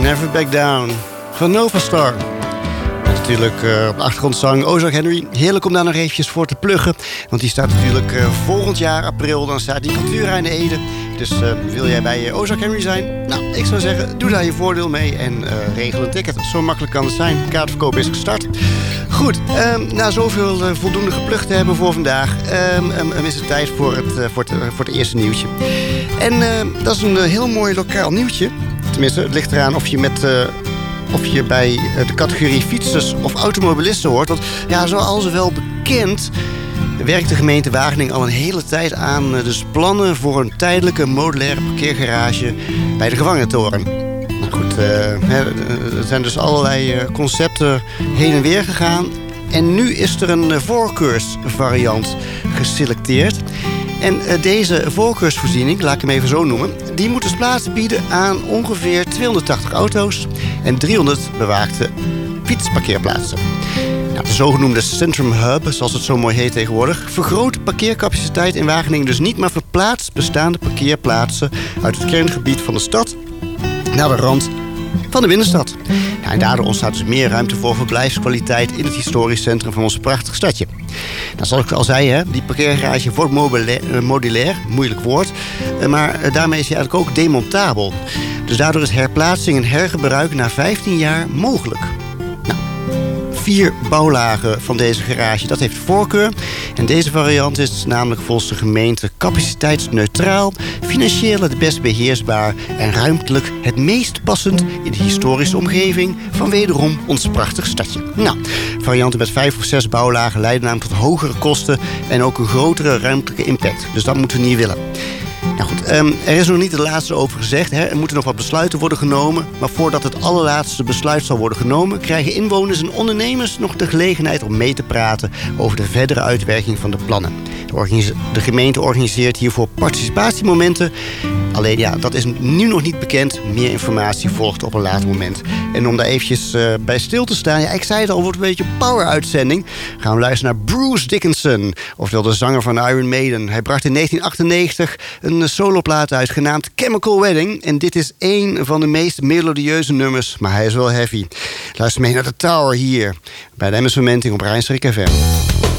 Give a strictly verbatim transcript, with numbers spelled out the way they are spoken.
Never Back Down van Nova Star. En natuurlijk uh, op de achtergrond zang Ozark Henry. Heerlijk om daar nog eventjes voor te pluggen. Want die staat natuurlijk uh, volgend jaar april. Dan staat die Cultura in Ede. Dus uh, wil jij bij uh, Ozark Henry zijn? Nou, ik zou zeggen, doe daar je voordeel mee. En uh, regel een ticket. Zo makkelijk kan het zijn. Kaartverkoop is gestart. Goed, um, na zoveel uh, voldoende geplukt te hebben voor vandaag... Um, um, is het tijd voor het, uh, voor, het, uh, voor het eerste nieuwtje. En uh, dat is een uh, heel mooi lokaal nieuwtje. Tenminste, het ligt eraan of je met... Uh, of je bij de categorie fietsers of automobilisten hoort. Want ja, zoals wel bekend werkt de gemeente Wageningen al een hele tijd aan dus plannen voor een tijdelijke modulaire parkeergarage bij de gevangenentoren. Nou goed, uh, er zijn dus allerlei concepten heen en weer gegaan. En nu is er een voorkeursvariant geselecteerd. En uh, deze voorkeursvoorziening, laat ik hem even zo noemen... die moet dus plaats bieden aan ongeveer tweehonderdtachtig auto's... en driehonderd bewaakte fietsparkeerplaatsen. Nou, de zogenoemde Centrum Hub, zoals het zo mooi heet tegenwoordig... vergroot de parkeercapaciteit in Wageningen dus niet... maar verplaatst bestaande parkeerplaatsen uit het kerngebied van de stad... naar de rand van de binnenstad. Nou, en daardoor ontstaat dus meer ruimte voor verblijfskwaliteit... in het historisch centrum van ons prachtige stadje. Nou, zoals ik al zei, hè, die parkeergarage wordt modulair, modulair moeilijk woord... maar daarmee is hij eigenlijk ook demontabel. Dus daardoor is herplaatsing en hergebruik na vijftien jaar mogelijk. Nou, vier bouwlagen van deze garage, dat heeft voorkeur. En deze variant is namelijk volgens de gemeente capaciteitsneutraal... financieel het best beheersbaar en ruimtelijk het meest passend... in de historische omgeving van wederom ons prachtig stadje. Nou, varianten met vijf of zes bouwlagen leiden namelijk tot hogere kosten... en ook een grotere ruimtelijke impact. Dus dat moeten we niet willen. Nou goed, um, er is nog niet het laatste over gezegd. Hè. Er moeten nog wat besluiten worden genomen. Maar voordat het allerlaatste besluit zal worden genomen... krijgen inwoners en ondernemers nog de gelegenheid om mee te praten... over de verdere uitwerking van de plannen. De, organis- de gemeente organiseert hiervoor participatiemomenten. Alleen ja, dat is nu nog niet bekend. Meer informatie volgt op een later moment. En om daar eventjes uh, bij stil te staan... ja, ik zei het al, wordt een beetje een power-uitzending. Gaan we luisteren naar Bruce Dickinson. Oftewel de zanger van Iron Maiden. Hij bracht in negentien achtennegentig een soloplaat uit genaamd Chemical Wedding. En dit is één van de meest melodieuze nummers. Maar hij is wel heavy. Luister mee naar de Tower hier. Bij de M S Momenting op Rijnsburg F M.